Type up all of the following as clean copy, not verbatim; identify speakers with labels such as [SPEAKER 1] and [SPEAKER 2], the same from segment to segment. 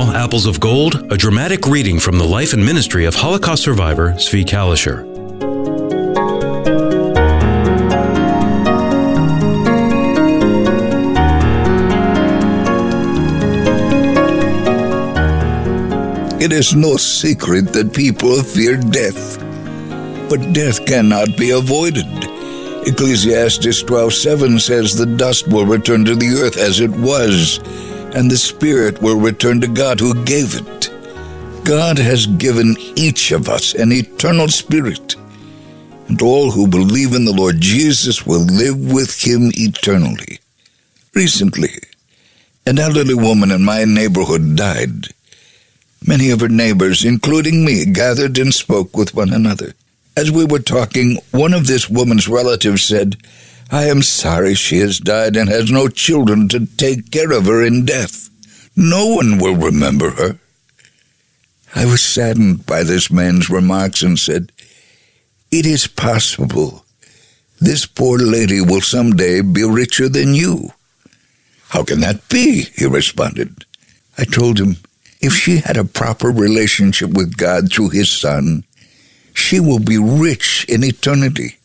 [SPEAKER 1] now, Apples of Gold, a dramatic reading from the life and ministry of Holocaust survivor Zvi Kalisher.
[SPEAKER 2] It is no secret that people fear death, but death cannot be avoided. Ecclesiastes 12:7 says the dust will return to the earth as it was, and the spirit will return to God who gave it. God has given each of us an eternal spirit, and all who believe in the Lord Jesus will live with him eternally. Recently, an elderly woman in my neighborhood died. Many of her neighbors, including me, gathered and spoke with one another. As we were talking, one of this woman's relatives said, "I am sorry she has died and has no children to take care of her in death. No one will remember her." I was saddened by this man's remarks and said, "It is possible this poor lady will someday be richer than you." "How can that be?" he responded. I told him, if she had a proper relationship with God through his Son, she will be rich in eternity.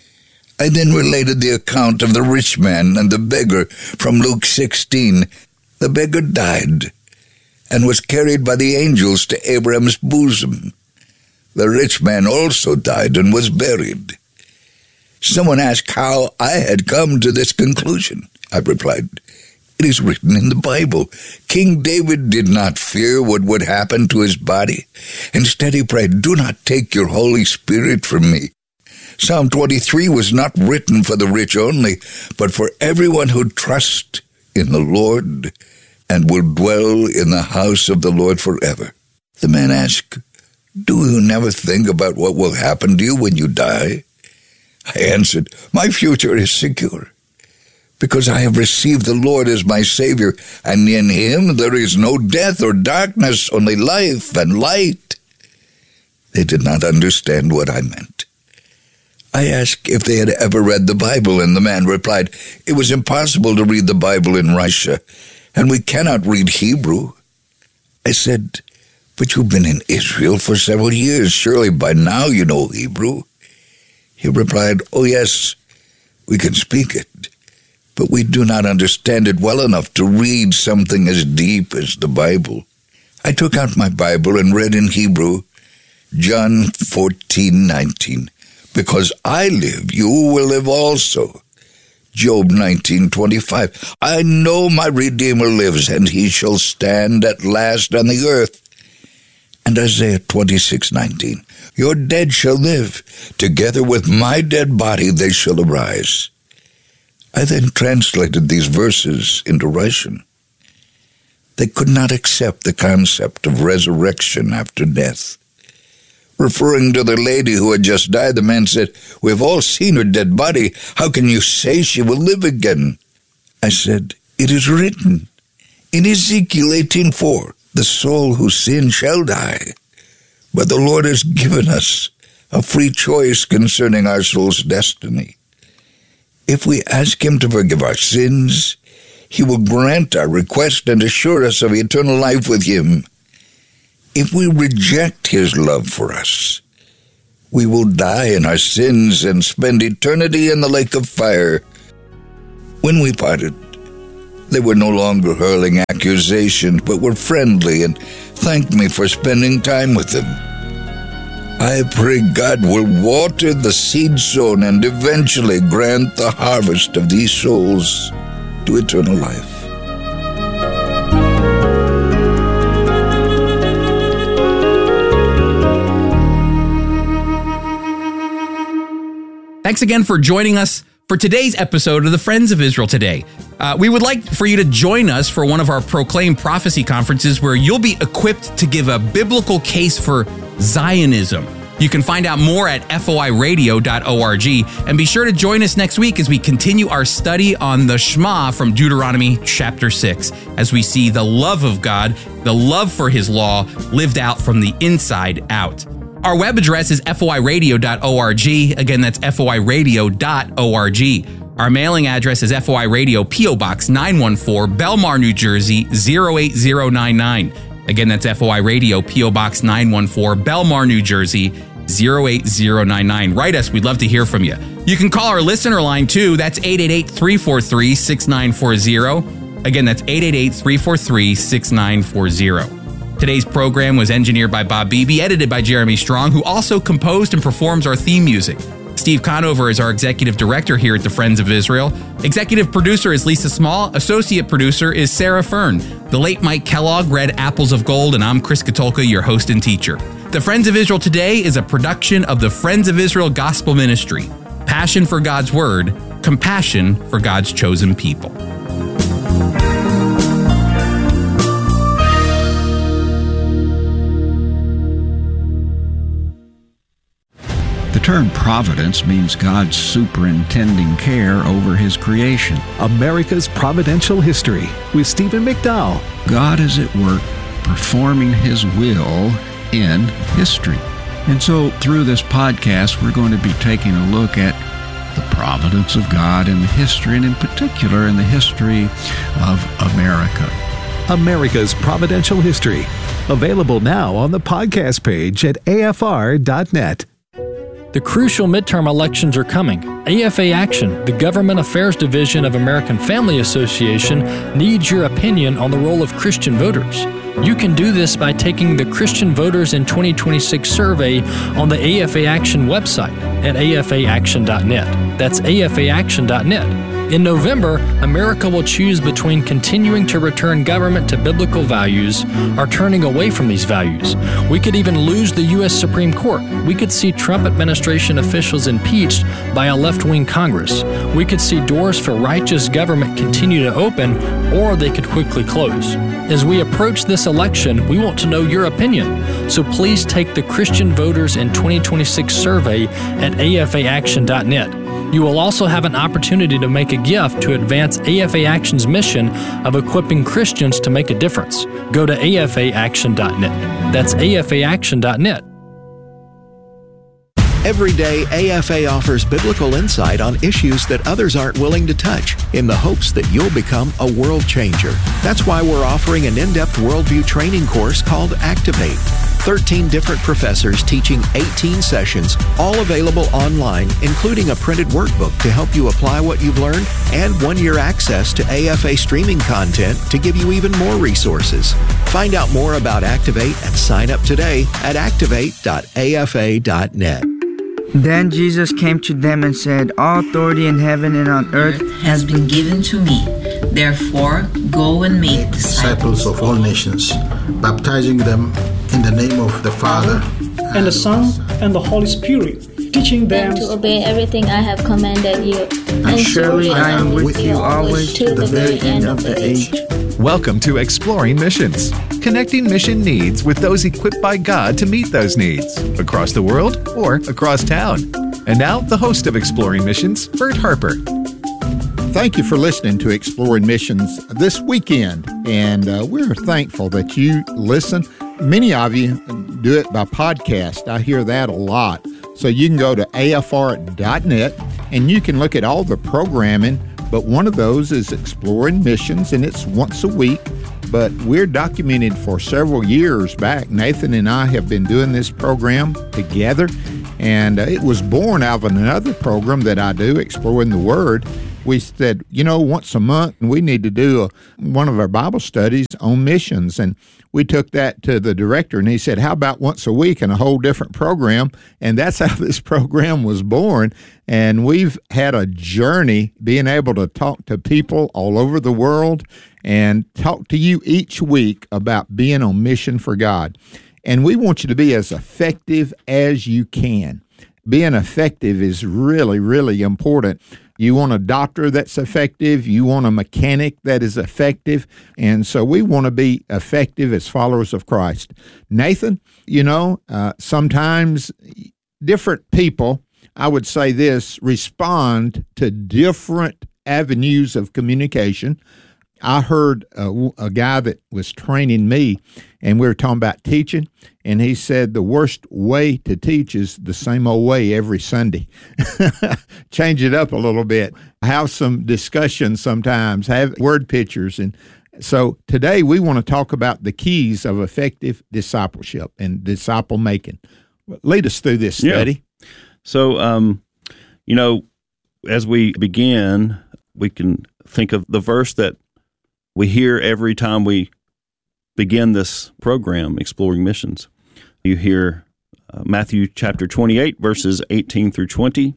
[SPEAKER 2] I then related the account of the rich man and the beggar from Luke 16. The beggar died and was carried by the angels to Abraham's bosom. The rich man also died and was buried. Someone asked how I had come to this conclusion. I replied, "It is written in the Bible. King David did not fear what would happen to his body. Instead, he prayed, 'Do not take your Holy Spirit from me.' Psalm 23 was not written for the rich only, but for everyone who trusts in the Lord and will dwell in the house of the Lord forever." The man asked, "Do you never think about what will happen to you when you die?" I answered, "My future is secure, because I have received the Lord as my Savior, and in him there is no death or darkness, only life and light." They did not understand what I meant. I asked if they had ever read the Bible, and the man replied, "It was impossible to read the Bible in Russia, and we cannot read Hebrew." I said, "But you've been in Israel for several years. Surely by now you know Hebrew." He replied, "Oh yes, we can speak it, but we do not understand it well enough to read something as deep as the Bible." I took out my Bible and read in Hebrew, John 14:19. "Because I live, you will live also." Job 19:25. "I know my Redeemer lives, and he shall stand at last on the earth." And Isaiah 26:19. "Your dead shall live, together with my dead body they shall arise." I then translated these verses into Russian. They could not accept the concept of resurrection after death. Referring to the lady who had just died, the man said, "We've all seen her dead body. How can you say she will live again?" I said, "It is written in Ezekiel 18:4, the soul who sins shall die. But the Lord has given us a free choice concerning our soul's destiny. If we ask him to forgive our sins, he will grant our request and assure us of eternal life with him. If we reject his love for us, we will die in our sins and spend eternity in the lake of fire." When we parted, they were no longer hurling accusations, but were friendly and thanked me for spending time with them. I pray God will water the seed sown and eventually grant the harvest of these souls to eternal life.
[SPEAKER 3] Thanks again for joining us for today's episode of the Friends of Israel Today. We would like for you to join us for one of our Proclaim Prophecy conferences where you'll be equipped to give a biblical case for Zionism. You can find out more at foiradio.org, and be sure to join us next week as we continue our study on the Shema from Deuteronomy chapter 6, as we see the love of God, the love for his law lived out from the inside out. Our web address is foiradio.org. Again, that's foiradio.org. Our mailing address is FOI Radio, P.O. Box 914, Belmar, New Jersey, 08099. Again, that's FOI Radio, P.O. Box 914, Belmar, New Jersey, 08099. Write us. We'd love to hear from you. You can call our listener line, too. That's 888-343-6940. Again, that's 888-343-6940. Today's program was engineered by Bob Beebe, edited by Jeremy Strong, who also composed and performs our theme music. Steve Conover is our executive director here at the Friends of Israel. Executive producer is Lisa Small. Associate producer is Sarah Fern. The late Mike Kellogg read Apples of Gold, and I'm Chris Katulka, your host and teacher. The Friends of Israel Today is a production of the Friends of Israel Gospel Ministry. Passion for God's Word, compassion for God's chosen people.
[SPEAKER 4] The term providence means God's superintending care over His creation.
[SPEAKER 5] America's Providential History with Stephen McDowell.
[SPEAKER 4] God is at work performing His will in history. And so through this podcast, we're going to be taking a look at the providence of God in the history, and in particular in the history of America.
[SPEAKER 5] America's Providential History. Available now on the podcast page at afr.net.
[SPEAKER 6] The crucial midterm elections are coming. AFA Action, the Government Affairs Division of American Family Association, needs your opinion on the role of Christian voters. You can do this by taking the Christian Voters in 2026 survey on the AFA Action website at afaaction.net. That's afaaction.net. In November, America will choose between continuing to return government to biblical values or turning away from these values. We could even lose the U.S. Supreme Court. We could see Trump administration officials impeached by a left-wing Congress. We could see doors for righteous government continue to open, or they could quickly close. As we approach this election, we want to know your opinion. So please take the Christian Voters in 2026 survey at afaaction.net. You will also have an opportunity to make a gift to advance AFA Action's mission of equipping Christians to make a difference. Go to afaaction.net. That's afaaction.net.
[SPEAKER 7] Every day, AFA offers biblical insight on issues that others aren't willing to touch in the hopes that you'll become a world changer. That's why we're offering an in-depth worldview training course called Activate. 13 different professors teaching 18 sessions, all available online, including a printed workbook to help you apply what you've learned and 1-year access to AFA streaming content to give you even more resources. Find out more about Activate and sign up today at activate.afa.net.
[SPEAKER 8] Then Jesus came to them and said, "All authority in heaven and on earth
[SPEAKER 9] has been given to me. Therefore, go and make
[SPEAKER 10] disciples of all nations, baptizing them in the name of the Father,
[SPEAKER 11] and the Son, and the Holy Spirit, teaching them
[SPEAKER 12] to obey everything I have commanded you.
[SPEAKER 8] And surely I am with you always to the very end of the age."
[SPEAKER 5] Welcome to Exploring Missions, connecting mission needs with those equipped by God to meet those needs, across the world or across town. And now, the host of Exploring Missions, Bert Harper.
[SPEAKER 13] Thank you for listening to Exploring Missions this weekend, and we're thankful that you listen. Many of you do it by podcast. I hear that a lot. So you can go to afr.net, and you can look at all the programming, but one of those is Exploring Missions, and it's once a week. But we're documented for several years back. Nathan and I have been doing this program together, and it was born out of another program that I do, Exploring the Word. We said, once a month, we need to do one of our Bible studies on missions. And we took that to the director, and he said, how about once a week and a whole different program? And that's how this program was born. And we've had a journey being able to talk to people all over the world and talk to you each week about being on mission for God. And we want you to be as effective as you can. Being effective is really, really important. You want a doctor that's effective. You want a mechanic that is effective. And so we want to be effective as followers of Christ. Nathan, sometimes different people, I would say this, respond to different avenues of communication. I heard a guy that was training me, and we were talking about teaching, and he said the worst way to teach is the same old way every Sunday. Change it up a little bit. Have some discussions sometimes. Have word pictures. And So today we want to talk about the keys of effective discipleship and disciple making. Lead us through this study.
[SPEAKER 14] Yeah. So, as we begin, we can think of the verse that we hear every time we begin this program, Exploring Missions. You hear Matthew chapter 28, verses 18 through 20.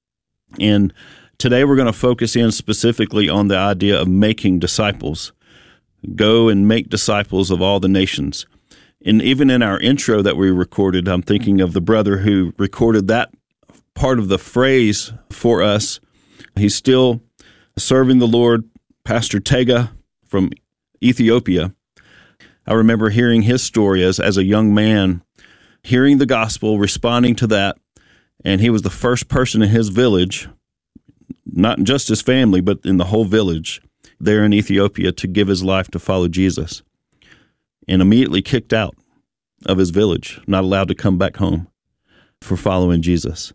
[SPEAKER 14] And today we're going to focus in specifically on the idea of making disciples. Go and make disciples of all the nations. And even in our intro that we recorded, I'm thinking of the brother who recorded that part of the phrase for us. He's still serving the Lord, Pastor Tega from Ethiopia. I remember hearing his story as a young man, hearing the gospel, responding to that, and he was the first person in his village, not just his family, but in the whole village there in Ethiopia, to give his life to follow Jesus, and immediately kicked out of his village, not allowed to come back home for following Jesus.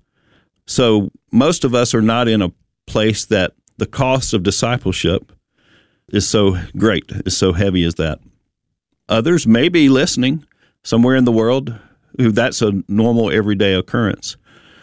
[SPEAKER 14] So most of us are not in a place that the cost of discipleship is so great, is so heavy as that. Others may be listening somewhere in the world who that's a normal everyday occurrence.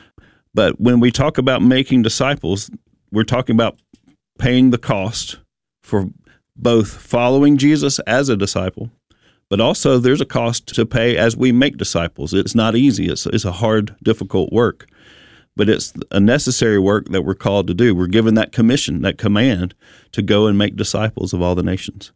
[SPEAKER 14] But when we talk about making disciples, we're talking about paying the cost for both following Jesus as a disciple, but also there's a cost to pay as we make disciples. It's not easy. It's a hard, difficult work, but it's a necessary work that we're called to do. We're given that commission, that command to go and make disciples of all the nations.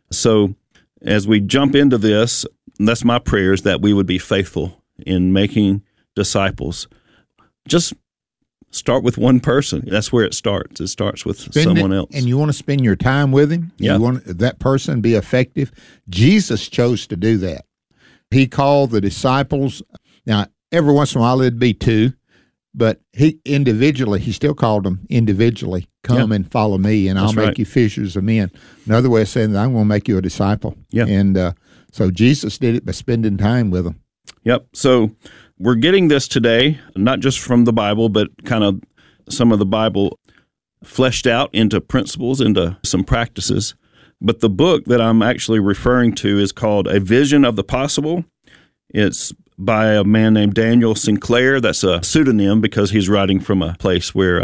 [SPEAKER 14] So as we jump into this, that's my prayer, is that we would be faithful in making disciples. Just start with one person. That's where it starts. It starts with someone else.
[SPEAKER 13] And you want to spend your time with him.
[SPEAKER 14] Yeah.
[SPEAKER 13] You want that person to be effective. Jesus chose to do that. He called the disciples. Now, every once in a while it'd be two, but he still called them individually. Come and follow me, and I'll make you fishers of men. Another way of saying that, I'm going to make you a disciple.
[SPEAKER 14] Yeah.
[SPEAKER 13] And so Jesus did it by spending time with them.
[SPEAKER 14] Yep. So we're getting this today, not just from the Bible, but kind of some of the Bible fleshed out into principles, into some practices. But the book that I'm actually referring to is called A Vision of the Possible. It's by a man named Daniel Sinclair. That's a pseudonym because he's writing from a place where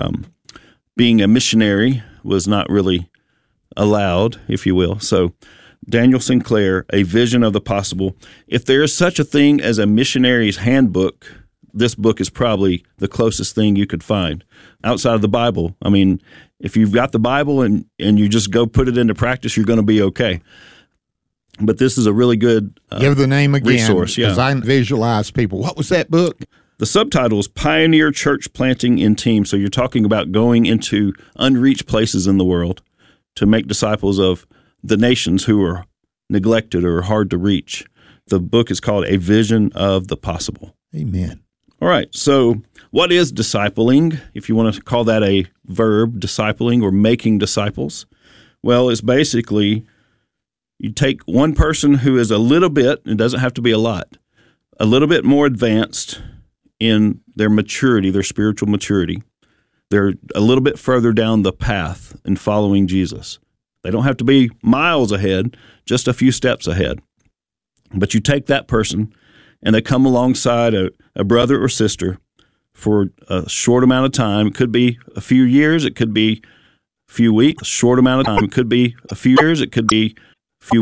[SPEAKER 14] being a missionary was not really allowed, if you will. So Daniel Sinclair, A Vision of the Possible. If there is such a thing as a missionary's handbook, this book is probably the closest thing you could find outside of the Bible. I mean, if you've got the Bible and you just go put it into practice, you're going to be okay. But this is a really good
[SPEAKER 13] give the name again,
[SPEAKER 14] resource.
[SPEAKER 13] Because I visualize people. What was that book?
[SPEAKER 14] The subtitle is Pioneer Church Planting in Teams. So you're talking about going into unreached places in the world to make disciples of the nations who are neglected or hard to reach. The book is called A Vision of the Possible.
[SPEAKER 13] Amen.
[SPEAKER 14] All right. So what is discipling? If you want to call that a verb, discipling or making disciples. Well, it's basically you take one person who is a little bit, it doesn't have to be a lot, a little bit more advanced in their maturity, their spiritual maturity. They're a little bit further down the path in following Jesus. They don't have to be miles ahead, just a few steps ahead. But you take that person and they come alongside a brother or sister for a short amount of time. It could be a few years. It could be a few weeks. A short amount of time. It could be a few years. It could be